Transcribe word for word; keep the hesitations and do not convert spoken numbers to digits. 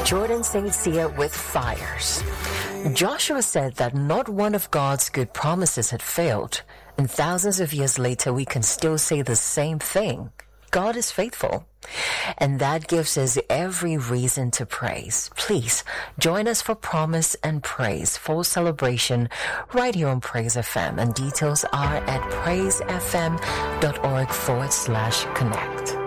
Jordan Saints here with fires. Joshua said that not one of God's good promises had failed, and thousands of years later we can still say the same thing. God is faithful, and that gives us every reason to praise. Please join us for Promise and Praise Full Celebration right here on Praise F M, and details are at praisefm.org forward slash connect.